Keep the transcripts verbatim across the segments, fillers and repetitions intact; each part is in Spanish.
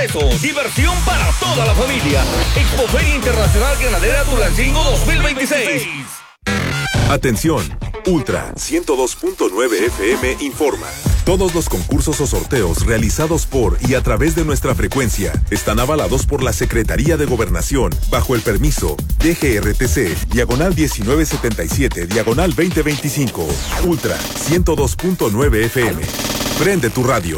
pesos. Diversión para toda la familia. Expoferia Internacional Ganadera Tulancingo dos mil veintiséis. Atención, Ultra ciento dos punto nueve F M informa. Todos los concursos o sorteos realizados por y a través de nuestra frecuencia están avalados por la Secretaría de Gobernación bajo el permiso D G R T C, diagonal diecinueve setenta y siete, diagonal veinte veinticinco. Ultra ciento dos punto nueve F M. Prende tu radio.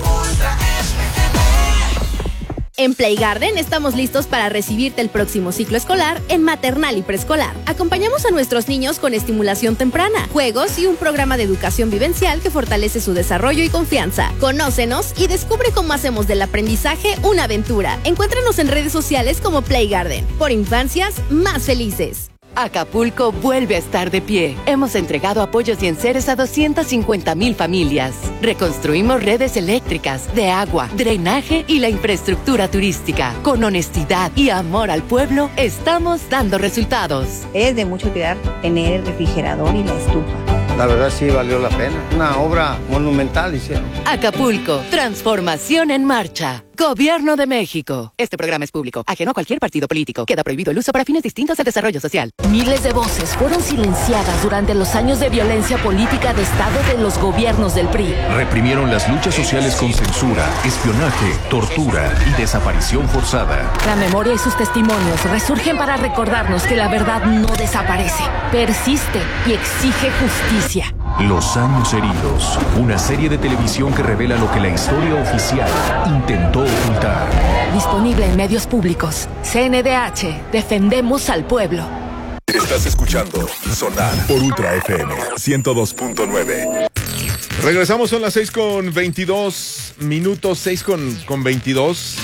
En Play Garden estamos listos para recibirte el próximo ciclo escolar en maternal y preescolar. Acompañamos a nuestros niños con estimulación temprana, juegos y un programa de educación vivencial que fortalece su desarrollo y confianza. Conócenos y descubre cómo hacemos del aprendizaje una aventura. Encuéntranos en redes sociales como Play Garden. Por infancias más felices. Acapulco vuelve a estar de pie. Hemos entregado apoyos y enseres a doscientas cincuenta mil familias. Reconstruimos redes eléctricas, de agua, drenaje y la infraestructura turística. Con honestidad y amor al pueblo, estamos dando resultados. Es de mucha utilidad tener el refrigerador y la estufa. La verdad sí valió la pena. Una obra monumental hicieron. Acapulco, transformación en marcha. Gobierno de México. Este programa es público, ajeno a cualquier partido político. Queda prohibido el uso para fines distintos al desarrollo social. Miles de voces fueron silenciadas durante los años de violencia política de Estado de los gobiernos del P R I. Reprimieron las luchas sociales con censura, espionaje, tortura y desaparición forzada. La memoria y sus testimonios resurgen para recordarnos que la verdad no desaparece, persiste y exige justicia. Los años heridos. Una serie de televisión que revela lo que la historia oficial intentó ocultar. Disponible en medios públicos. C N D H. Defendemos al pueblo. Estás escuchando Sonar por Ultra F M ciento dos punto nueve. Regresamos, son las seis con veintidós minutos, seis con, con veintidós.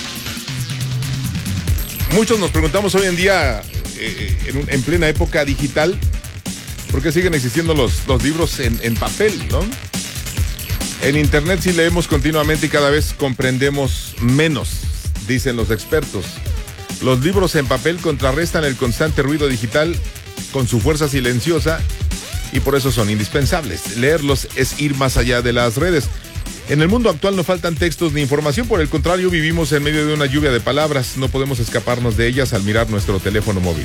Muchos nos preguntamos hoy en día, eh, en, en plena época digital, ¿por qué siguen existiendo los, los libros en, en papel, no? En internet sí leemos continuamente y cada vez comprendemos menos, dicen los expertos. Los libros en papel contrarrestan el constante ruido digital con su fuerza silenciosa y por eso son indispensables. Leerlos es ir más allá de las redes. En el mundo actual no faltan textos ni información, por el contrario, vivimos en medio de una lluvia de palabras. No podemos escaparnos de ellas al mirar nuestro teléfono móvil.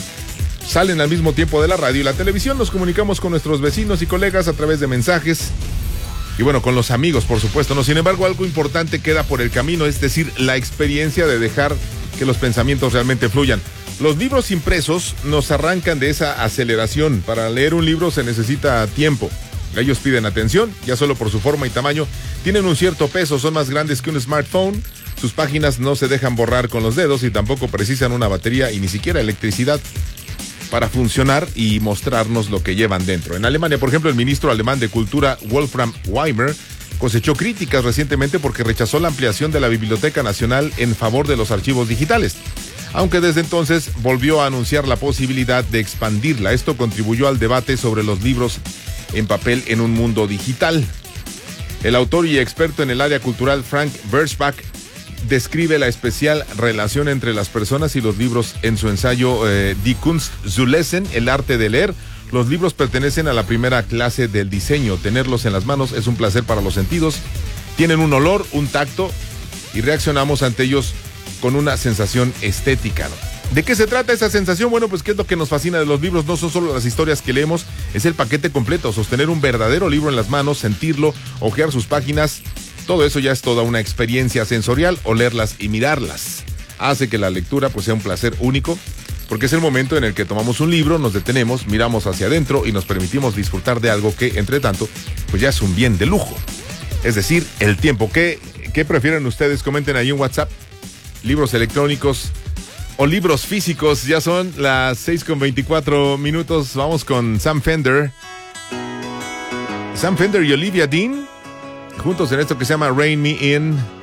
Salen al mismo tiempo de la radio y la televisión, nos comunicamos con nuestros vecinos y colegas a través de mensajes y bueno, con los amigos, por supuesto, ¿no? Sin embargo, algo importante queda por el camino, es decir, la experiencia de dejar que los pensamientos realmente fluyan. Los libros impresos nos arrancan de esa aceleración. Para leer un libro se necesita tiempo. Ellos piden atención, ya solo por su forma y tamaño. Tienen un cierto peso, son más grandes que un smartphone. Sus páginas no se dejan borrar con los dedos y tampoco precisan una batería y ni siquiera electricidad para funcionar y mostrarnos lo que llevan dentro. En Alemania, por ejemplo, el ministro alemán de Cultura, Wolfram Weimer, cosechó críticas recientemente porque rechazó la ampliación de la Biblioteca Nacional en favor de los archivos digitales, aunque desde entonces volvió a anunciar la posibilidad de expandirla. Esto contribuyó al debate sobre los libros en papel en un mundo digital. El autor y experto en el área cultural Frank Bersbach describe la especial relación entre las personas y los libros en su ensayo eh, Die Kunst zu lesen, el arte de leer. Los libros pertenecen a la primera clase del diseño. Tenerlos en las manos es un placer para los sentidos. Tienen un olor, un tacto y reaccionamos ante ellos con una sensación estética, ¿no? ¿De qué se trata esa sensación? Bueno, pues qué es lo que nos fascina de los libros. No son solo las historias que leemos, es el paquete completo. Sostener un verdadero libro en las manos, sentirlo, hojear sus páginas, todo eso ya es toda una experiencia sensorial. Olerlas y mirarlas hace que la lectura pues sea un placer único, porque es el momento en el que tomamos un libro, nos detenemos, miramos hacia adentro y nos permitimos disfrutar de algo que, entre tanto, pues ya es un bien de lujo. Es decir, el tiempo. ¿Qué, qué prefieren ustedes? Comenten ahí en WhatsApp. Libros electrónicos o libros físicos. Ya son las seis con veinticuatro minutos. Vamos con Sam Fender. Sam Fender y Olivia Dean, juntos en esto que se llama Rain Me In.